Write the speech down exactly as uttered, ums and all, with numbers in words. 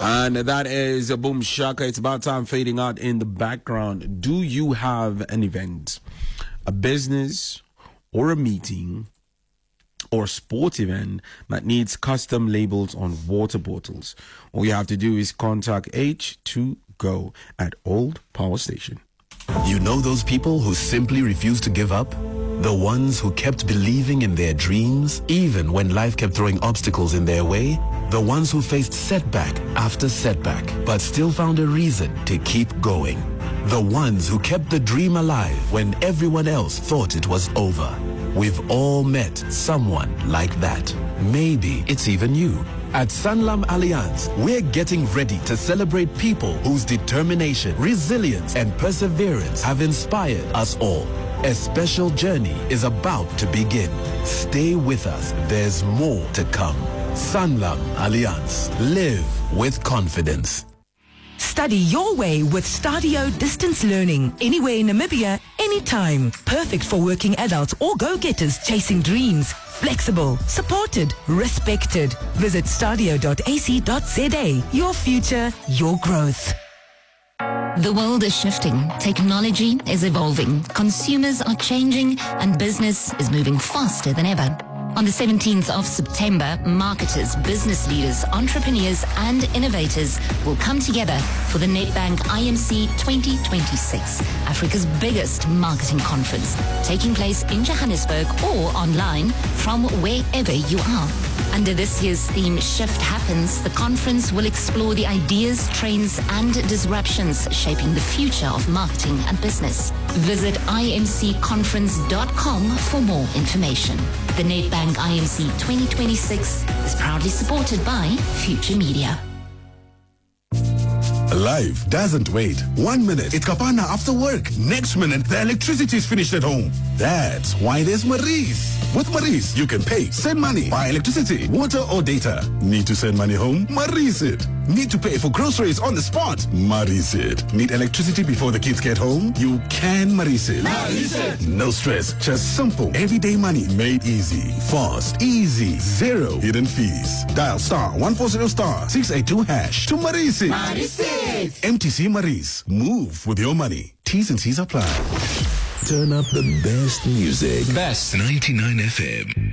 And that is a Boom Shaka. It's about time fading out in the background. Do you have an event, a business, or a meeting, or sport event that needs custom labels on water bottles? All you have to do is contact H two Go at Old Power Station. You know those people who simply refuse to give up? The ones who kept believing in their dreams, even when life kept throwing obstacles in their way? The ones who faced setback after setback, but still found a reason to keep going? The ones who kept the dream alive when everyone else thought it was over? We've all met someone like that. Maybe it's even you. At Sanlam Alliance, we're getting ready to celebrate people whose determination, resilience, and perseverance have inspired us all. A special journey is about to begin. Stay with us. There's more to come. Sanlam Alliance. Live with confidence. Study your way with Stadio Distance Learning. Anywhere in Namibia, anytime. Perfect for working adults or go-getters chasing dreams. Flexible, supported, respected. Visit stadio dot a c dot z a. Your future, your growth. The world is shifting. Technology is evolving. Consumers are changing and business is moving faster than ever. On the seventeenth of September, marketers, business leaders, entrepreneurs and innovators will come together for the Nedbank I M C twenty twenty-six, Africa's biggest marketing conference, taking place in Johannesburg or online from wherever you are. Under this year's theme, Shift Happens, the conference will explore the ideas, trends and disruptions shaping the future of marketing and business. Visit I M C conference dot com for more information. The Nedbank I M C twenty twenty-six is proudly supported by Future Media. Life doesn't wait. One minute, it's Kapana after work. Next minute, the electricity is finished at home. That's why there's Maurice. With Maurice, you can pay, send money, buy electricity, water or data. Need to send money home? Maurice it. Need to pay for groceries on the spot? Maurice it. Need electricity before the kids get home? You can Maurice it. Maurice it. No stress, just simple, everyday money made easy. Fast, easy, zero hidden fees. Dial star one forty star six eight two hash to Maurice it. Maurice it. M T C Maurice. Move with your money. T's and C's apply. Turn up the best music. Best ninety-nine F M.